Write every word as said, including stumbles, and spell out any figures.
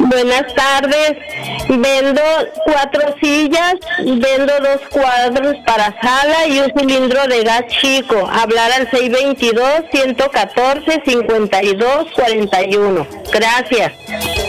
Buenas tardes. Vendo cuatro sillas, vendo dos cuadros para sala y un cilindro de gas chico. Hablar al seis veintidós, ciento catorce, cincuenta y dos, cuarenta y uno. Gracias.